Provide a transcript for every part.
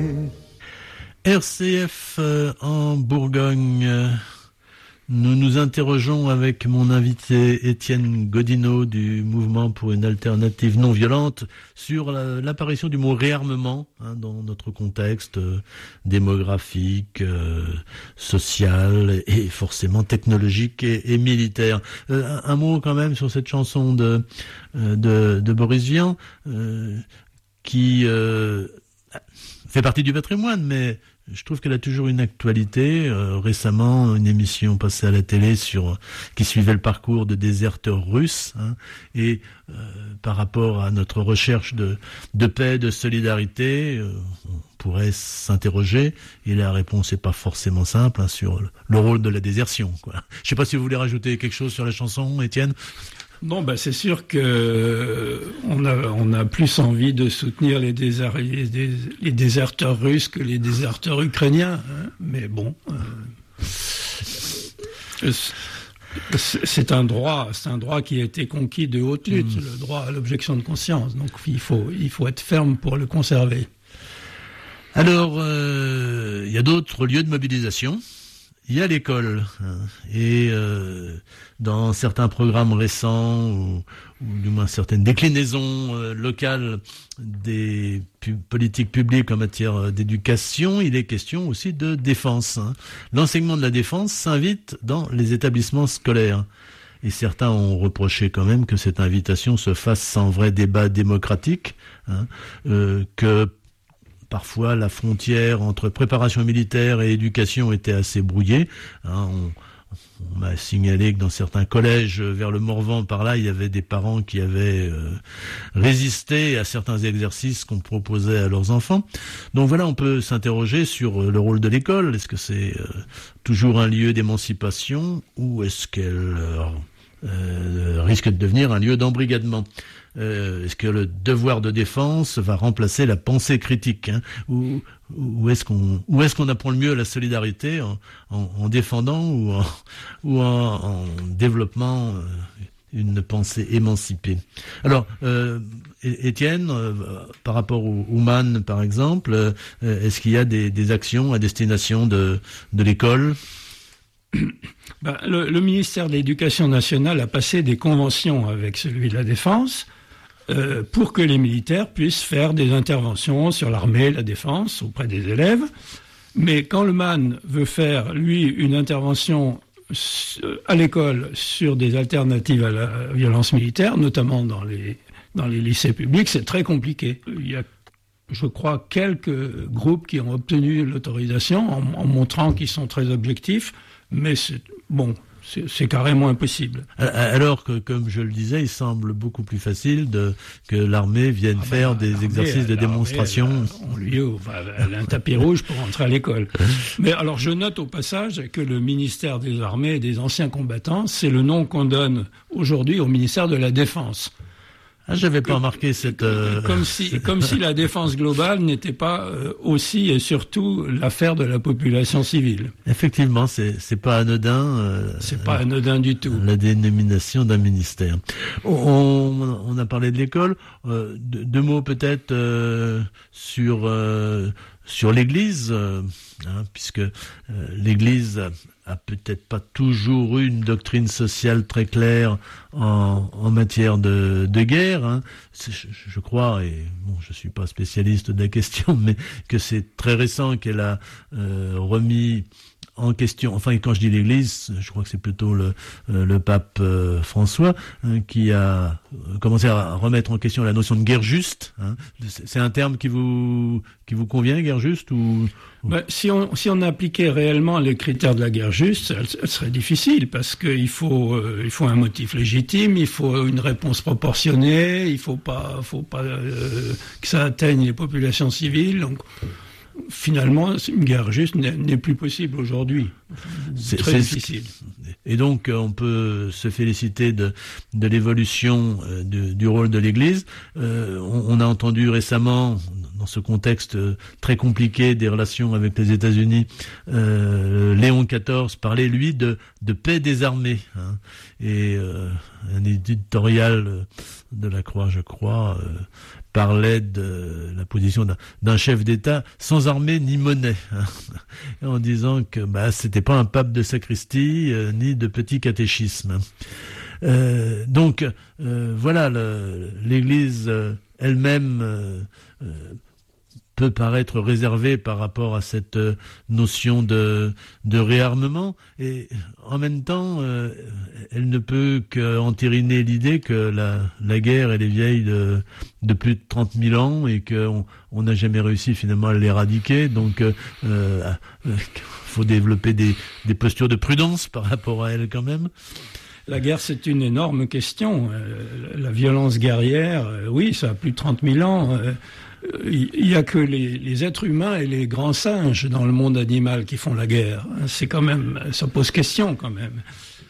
RCF en Bourgogne. Nous nous interrogeons avec mon invité Étienne Godineau du Mouvement pour une alternative non violente sur l'apparition du mot réarmement dans notre contexte démographique, social et forcément technologique et militaire. Un mot quand même sur cette chanson de Boris Vian qui fait partie du patrimoine, mais je trouve qu'elle a toujours une actualité. Récemment, une émission passée à la télé qui suivait le parcours de déserteurs russes, et par rapport à notre recherche de paix, de solidarité, on pourrait s'interroger, et la réponse n'est pas forcément simple sur le rôle de la désertion, quoi. Je ne sais pas si vous voulez rajouter quelque chose sur la chanson, Étienne. Non, c'est sûr que on a plus envie de soutenir les déserteurs russes que les déserteurs ukrainiens, mais bon, c'est un droit qui a été conquis de haute lutte, le droit à l'objection de conscience. Donc il faut être ferme pour le conserver. Alors, il y a d'autres lieux de mobilisation. Il y a l'école, et dans certains programmes récents, ou du moins certaines déclinaisons locales des politiques publiques en matière d'éducation, il est question aussi de défense. L'enseignement de la défense s'invite dans les établissements scolaires. Et certains ont reproché quand même que cette invitation se fasse sans vrai débat démocratique, que parfois, la frontière entre préparation militaire et éducation était assez brouillée. On m'a signalé que dans certains collèges vers le Morvan, par là, il y avait des parents qui avaient résisté à certains exercices qu'on proposait à leurs enfants. Donc voilà, on peut s'interroger sur le rôle de l'école. Est-ce que c'est toujours un lieu d'émancipation, ou est-ce qu'elle risque de devenir un lieu d'embrigadement? Est-ce que le devoir de défense va remplacer la pensée critique, ou est-ce qu'on apprend le mieux la solidarité en défendant ou en développant une pensée émancipée? Alors, Étienne, par rapport au Ouman, par exemple, est-ce qu'il y a des actions à destination de l'école? Le ministère de l'Éducation nationale a passé des conventions avec celui de la Défense pour que les militaires puissent faire des interventions sur l'armée, la défense, auprès des élèves. Mais quand le MAN veut faire, lui, une intervention à l'école sur des alternatives à la violence militaire, notamment dans les lycées publics, c'est très compliqué. Il y a, je crois, quelques groupes qui ont obtenu l'autorisation en montrant qu'ils sont très objectifs, mais c'est carrément impossible. Alors que, comme je le disais, il semble beaucoup plus facile que l'armée vienne faire des exercices de démonstration. On lui ouvre un tapis rouge pour entrer à l'école. Mais alors, je note au passage que le ministère des Armées et des Anciens Combattants, c'est le nom qu'on donne aujourd'hui au ministère de la Défense. J'avais pas remarqué cette... Comme si la défense globale n'était pas aussi et surtout l'affaire de la population civile. Effectivement, c'est pas anodin. C'est pas anodin du tout. La dénomination d'un ministère. On a parlé de l'école. Deux mots peut-être sur l'Église, puisque l'Église a peut-être pas toujours eu une doctrine sociale très claire en matière de guerre. Je crois, et je suis pas spécialiste de la question, mais que c'est très récent qu'elle a remis en question, enfin, quand je dis l'Église, je crois que c'est plutôt le pape François qui a commencé à remettre en question la notion de guerre juste. C'est un terme qui vous convient, guerre juste, ou... Si on appliquait réellement les critères de la guerre juste, elle serait difficile, parce qu'il faut un motif légitime, il faut une réponse proportionnée, il faut pas que ça atteigne les populations civiles. Donc, finalement, une guerre juste n'est plus possible aujourd'hui. C'est très difficile. Et donc on peut se féliciter de l'évolution du rôle de l'Église. On a entendu récemment, dans ce contexte très compliqué des relations avec les États-Unis, Léon XIV parler, lui, de paix des armées. Hein. Et un éditorial de la Croix, je crois, parlait de la position d'un chef d'État sans armée ni monnaie, hein, en disant que c'était pas un pape de sacristie ni de petit catéchisme. Donc voilà, l'Église elle-même peut paraître réservée par rapport à cette notion de réarmement, et en même temps elle ne peut qu'entériner l'idée que la guerre elle est vieille de plus de 30 000 ans et qu'on n'a jamais réussi finalement à l'éradiquer. Donc faut développer des postures de prudence par rapport à elle quand même. La guerre, c'est une énorme question. La violence guerrière, oui, ça a plus de 30 000 ans. Il n'y a que les êtres humains et les grands singes dans le monde animal qui font la guerre. C'est quand même, ça pose question quand même.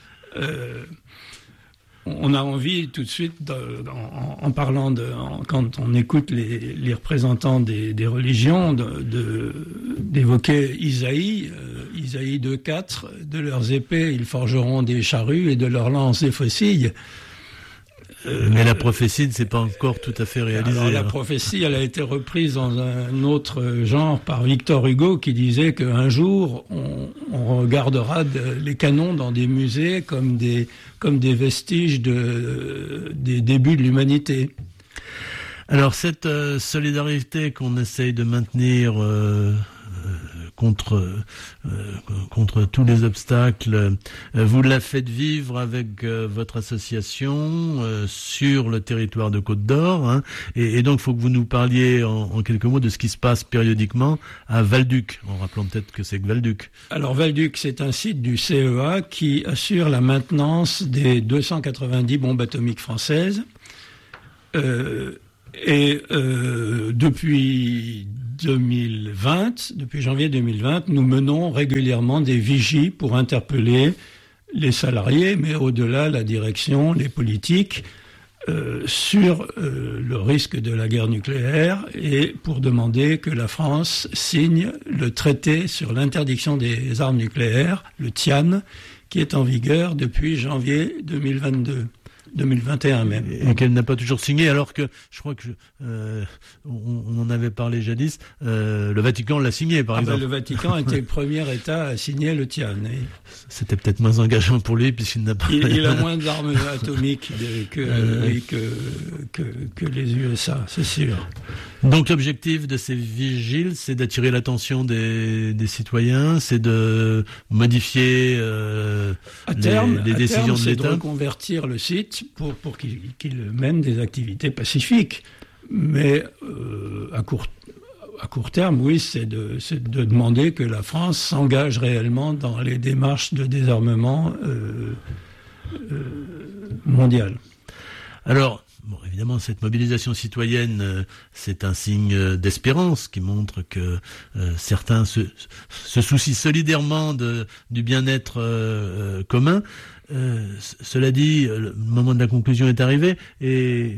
On a envie tout de suite, en parlant quand on écoute les représentants des religions, d'évoquer Isaïe 2,4, de leurs épées ils forgeront des charrues et de leurs lances des faucilles. Mais la prophétie ne s'est pas encore tout à fait réalisée. Alors, la prophétie, elle a été reprise dans un autre genre par Victor Hugo, qui disait qu'un jour, on regardera les canons dans des musées comme des vestiges des débuts de l'humanité. Alors, cette solidarité qu'on essaye de maintenir contre tous les obstacles, vous la faites vivre avec votre association sur le territoire de Côte d'Or, hein, et donc il faut que vous nous parliez en quelques mots de ce qui se passe périodiquement à Valduc, en rappelant peut-être que c'est que Valduc. Alors Valduc, c'est un site du CEA qui assure la maintenance des 290 bombes atomiques françaises, depuis janvier 2020, nous menons régulièrement des vigies pour interpeller les salariés, mais au-delà, la direction, les politiques, sur le risque de la guerre nucléaire, et pour demander que la France signe le traité sur l'interdiction des armes nucléaires, le TIAN, qui est en vigueur depuis janvier 2021 même. Et qu'elle n'a pas toujours signé, alors que je crois que on en avait parlé jadis, le Vatican l'a signé par exemple. Le Vatican était le premier État à signer le TIAN. C'était peut-être moins engageant pour lui puisqu'il n'a pas... Il a moins d'armes atomiques que les USA, c'est sûr. Donc l'objectif de ces vigiles, c'est d'attirer l'attention des citoyens, c'est de modifier les décisions de l'État. C'est de reconvertir le site pour qu'il mène des activités pacifiques. Mais à court terme, oui, c'est de demander que la France s'engage réellement dans les démarches de désarmement mondial. Alors, évidemment, cette mobilisation citoyenne, c'est un signe d'espérance qui montre que certains se soucient solidairement du bien-être commun. Cela dit, le moment de la conclusion est arrivé et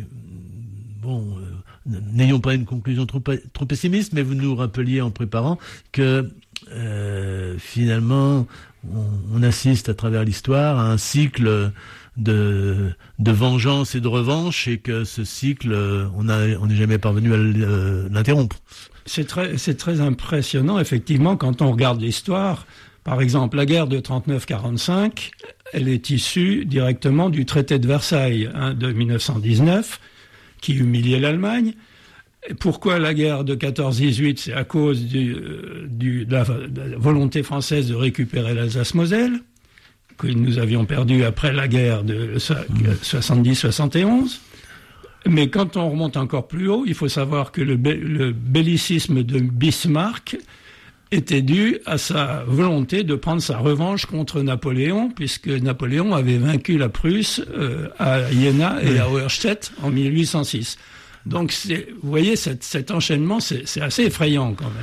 n'ayons pas une conclusion trop pessimiste, mais vous nous rappeliez en préparant que finalement on assiste à travers l'histoire à un cycle de vengeance et de revanche, et que ce cycle on n'est jamais parvenu à l'interrompre. C'est très impressionnant effectivement quand on regarde l'histoire. Par exemple, la guerre de 39-45, elle est issue directement du traité de Versailles de 1919, qui humiliait l'Allemagne. Et pourquoi la guerre de 14-18? C'est à cause de la volonté française de récupérer l'Alsace-Moselle, que nous avions perdu après la guerre de 70-71. Mais quand on remonte encore plus haut, il faut savoir que le bellicisme de Bismarck était dû à sa volonté de prendre sa revanche contre Napoléon, puisque Napoléon avait vaincu la Prusse à Iéna et à Auerstedt en 1806. Donc, vous voyez, cet enchaînement, c'est assez effrayant quand même.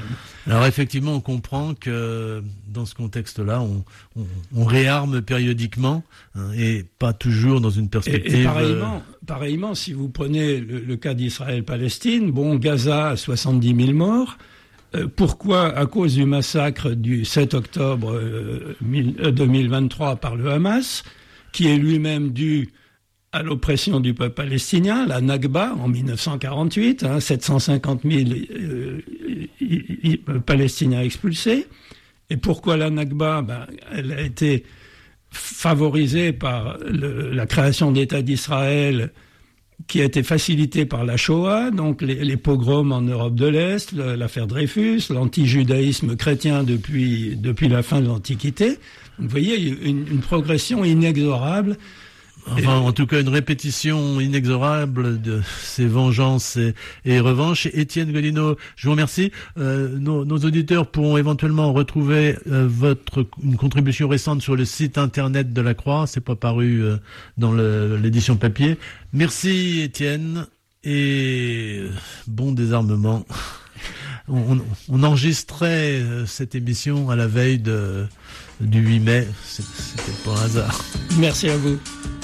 Alors effectivement, on comprend que dans ce contexte-là, on réarme périodiquement, hein, et pas toujours dans une perspective... Et pareillement, si vous prenez le cas d'Israël-Palestine, Gaza a 70 000 morts. Pourquoi? À cause du massacre du 7 octobre 2023 par le Hamas, qui est lui-même dû à l'oppression du peuple palestinien, la Nakba en 1948, 750 000 Palestiniens expulsés. Et pourquoi la Nakba? Elle a été favorisée par la création d'État d'Israël, qui a été facilitée par la Shoah, donc les pogroms en Europe de l'Est, l'affaire Dreyfus, l'anti-judaïsme chrétien depuis la fin de l'Antiquité. Donc, vous voyez, une progression inexorable. Enfin, en tout cas, une répétition inexorable de ces vengeances et revanches. Étienne Gaudino, je vous remercie. Nos auditeurs pourront éventuellement retrouver une contribution récente sur le site internet de la Croix. C'est pas paru dans l'édition papier. Merci Étienne et bon désarmement. On enregistrait cette émission à la veille du 8 mai. C'était pas un hasard. Merci à vous.